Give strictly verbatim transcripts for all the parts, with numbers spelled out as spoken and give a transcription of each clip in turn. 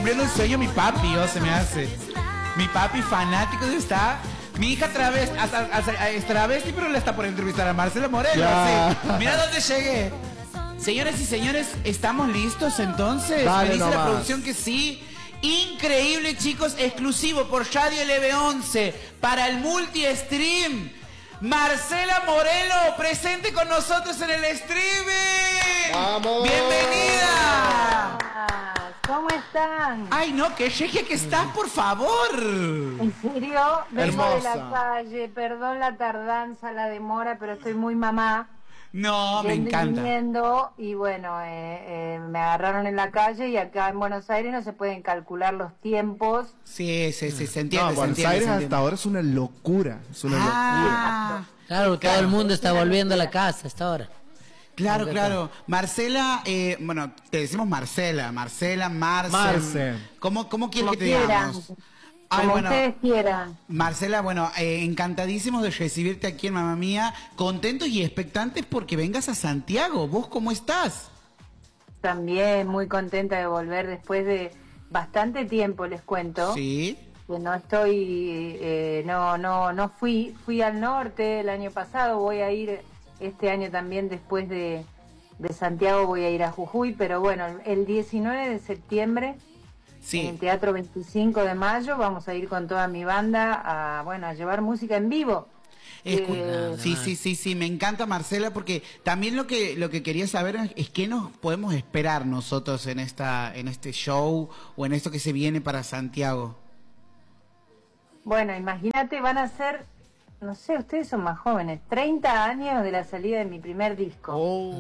cumpliendo un sueño mi papi, o se me hace. Mi papi fanático de esta. Mi hija travesti, es travesti, pero le está por entrevistar a Marcela Morelo. Sí. Mira dónde llegué. Señores y señores, ¿estamos listos entonces? Dale, Me dice nomás. la producción que sí. Increíble, chicos, exclusivo por Radio L B once para el multi-stream. Marcela Morelo, presente con nosotros en el streaming. ¡Vamos! ¡Bienvenida! ¿Cómo están? Ay, no, qué regia que estás, por favor. ¿En serio? Vengo de Hermosa. la calle, perdón la tardanza, la demora, pero estoy muy mamá. No, me Yendo y encanta. viniendo, y bueno, eh, eh, me agarraron en la calle y acá en Buenos Aires no se pueden calcular los tiempos. Sí, sí, sí, se No, entiende, se Buenos entiende, Aires se entiende. hasta ahora es una locura. Es una locura. Ah, Claro, todo el mundo está volviendo a la casa hasta ahora. claro, claro. Marcela, eh, bueno, te decimos Marcela, Marcela, Marce. Marce. ¿Cómo, cómo quieres Como que te quieran, digamos? Ay, como bueno, ustedes quieran. Marcela, bueno, eh, encantadísimos de recibirte aquí en Mamma Mía, contentos y expectantes porque vengas a Santiago. ¿Vos cómo estás? También muy contenta de volver después de bastante tiempo, les cuento. Sí. Que no estoy, eh, no, no, no fui, fui al norte el año pasado, voy a ir este año también después de, de Santiago, voy a ir a Jujuy, pero bueno, el diecinueve de septiembre en Sí. el Teatro veinticinco de mayo vamos a ir con toda mi banda a, bueno, a llevar música en vivo. Escu- Eh, sí, sí, sí, sí, me encanta Marcela porque también lo que lo que quería saber es, es qué nos podemos esperar nosotros en esta en este show o en esto que se viene para Santiago. Bueno, imagínate, van a ser, no sé, ustedes son más jóvenes, treinta años de la salida de mi primer disco.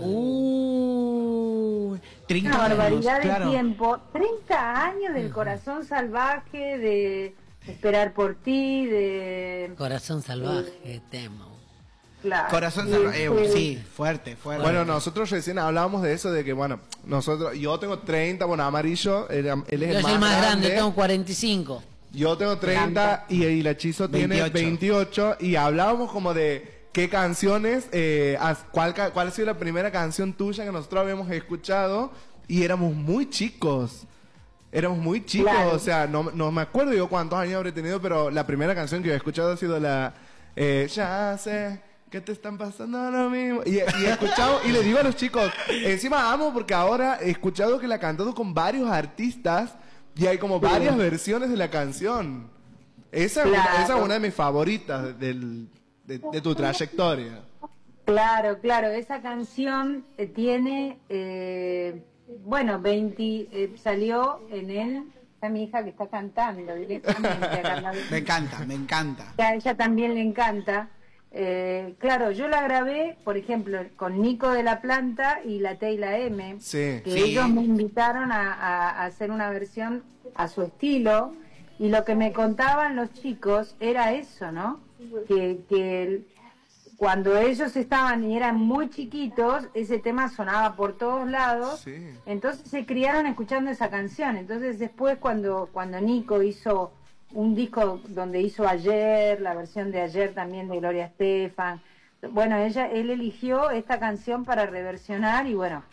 Oh. treinta Una años, barbaridad de claro. tiempo, treinta años del corazón salvaje, de esperar por ti, de... Corazón salvaje, temo. Claro, Corazón y salvaje, este, sí, fuerte, fuerte. Bueno, nosotros recién hablábamos de eso, de que, bueno, nosotros, yo tengo treinta, bueno, Amarillo, él, él es Yo el soy más el más grande, grande. tengo cuarenta y cinco. Yo tengo treinta y, y la Chizo tiene veintiocho. veintiocho y hablábamos como de qué canciones, eh, as- cuál, ca- cuál ha sido la primera canción tuya que nosotros habíamos escuchado y éramos muy chicos. Éramos muy chicos, Claro. o sea, no, no me acuerdo yo cuántos años habré tenido, pero la primera canción que yo he escuchado ha sido la eh, Ya sé que te están pasando lo mismo. Y, y he escuchado, y le digo a los chicos, encima amo porque ahora he escuchado que la ha cantado con varios artistas y hay como varias versiones de la canción. Esa, es una- Claro. esa es una de mis favoritas del, de, de tu trayectoria. Claro, claro, esa canción eh, tiene, eh, bueno, veinte, eh, salió en el... Está mi hija que está cantando directamente acá en la- Me encanta, me encanta. que a ella también le encanta. Eh, claro, yo la grabé, por ejemplo, con Nico de la Planta y la T y la M, Sí. que Sí. ellos me invitaron a, a- a hacer una versión a su estilo, y lo que me contaban los chicos era eso, ¿no? Que, que el- cuando ellos estaban y eran muy chiquitos, ese tema sonaba por todos lados, Sí. entonces se criaron escuchando esa canción. Entonces después cuando, cuando Nico hizo un disco donde hizo Ayer, la versión de Ayer también de Gloria Estefan, bueno, ella, él eligió esta canción para reversionar y bueno,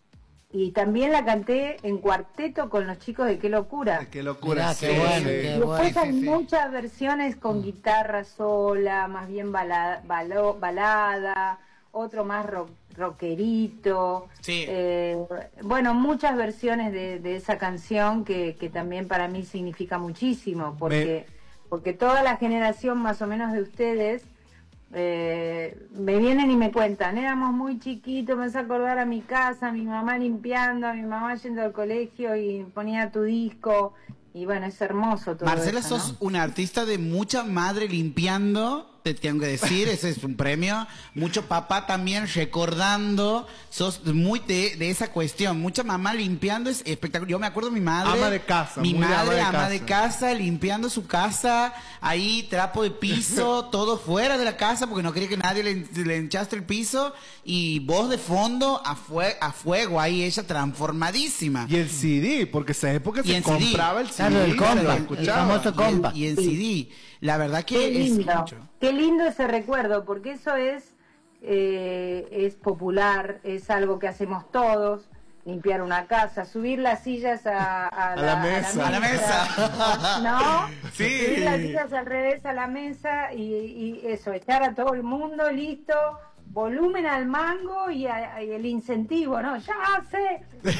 y también la canté en cuarteto con los chicos de Qué Locura. Qué locura. Mirá, sí, qué bueno, sí. qué Después bueno. hay sí, sí. muchas versiones con guitarra sola, más bien bala- balo- balada, otro más rock, rockerito. Sí. Eh, bueno, muchas versiones de, de esa canción que, que también para mí significa muchísimo, porque, porque toda la generación más o menos de ustedes eh, me vienen y me cuentan, éramos muy chiquitos, me hace acordar a mi casa, a mi mamá limpiando, a mi mamá yendo al colegio y ponía tu disco, y bueno, es hermoso todo Marcela, eso, sos ¿no? una artista de mucha madre limpiando, te tengo que decir, ese es un premio. Mucho papá también recordando, sos muy de, de esa cuestión. Mucha mamá limpiando, es espectacular. Yo me acuerdo de mi madre. Ama de casa, Mi muy madre, ama de ama casa. de casa, limpiando su casa, ahí trapo de piso, todo fuera de la casa porque no quería que nadie le, le hinchaste el piso. Y voz de fondo a, fue, a fuego, ahí ella transformadísima. Y el C D, porque esa época Y se el C D. compraba el C D. Claro, el se compa, lo el escuchaba. famoso Y el- compa. Y el, Sí. C D. La verdad que Qué es lindo, mucho. qué lindo ese recuerdo, porque eso es, eh, es popular, es algo que hacemos todos. limpiar una casa, subir las sillas a, a, A la, la mesa. A la mesa. ¿No? Sí. Subir las sillas al revés a la mesa y, y eso, echar a todo el mundo, listo, volumen al mango y, a, y el incentivo, ¿no? ¡Ya sé!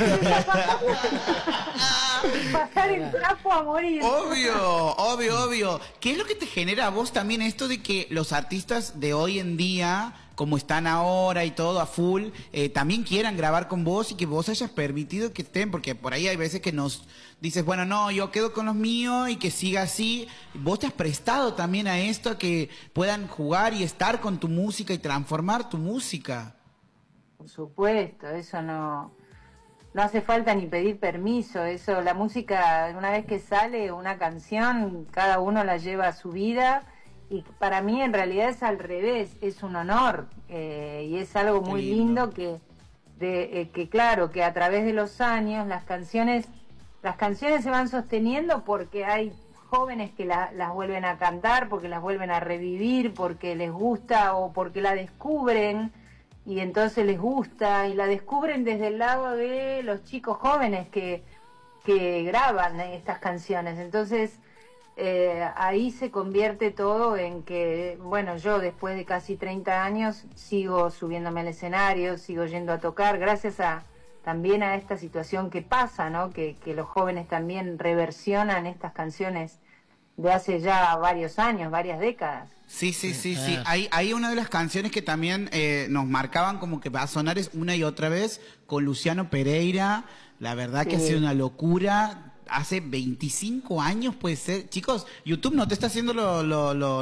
Pasar el trapo a morir. Obvio, obvio, obvio. ¿Qué es lo que te genera a vos también esto de que los artistas de hoy en día, como están ahora y todo a full, eh, también quieran grabar con vos y que vos hayas permitido que estén? Porque por ahí hay veces que nos dices, bueno, no, yo quedo con los míos y que siga así. Vos te has prestado también a esto, a que puedan jugar y estar con tu música y transformar tu música. Por supuesto, eso no, no hace falta ni pedir permiso. Eso, la música, una vez que sale una canción, cada uno la lleva a su vida. Y para mí en realidad es al revés, es un honor eh, y es algo muy lindo, lindo que, de, eh, que claro, que a través de los años las canciones, las canciones se van sosteniendo porque hay jóvenes que la, las vuelven a cantar, porque las vuelven a revivir, porque les gusta o porque la descubren y entonces les gusta y la descubren desde el lado de los chicos jóvenes que, que graban estas canciones. Entonces Eh, ahí se convierte todo en que, bueno, yo después de casi treinta años sigo subiéndome al escenario, sigo yendo a tocar, gracias a también a esta situación que pasa, ¿no? Que, que los jóvenes también reversionan estas canciones de hace ya varios años, varias décadas. Sí, sí, sí, sí. Hay, hay una de las canciones que también eh, nos marcaban como que va a sonar es una y otra vez con Luciano Pereira. La verdad Sí. que ha sido una locura. Hace veinticinco años puede ser. Chicos, YouTube no te está haciendo lo, lo, lo,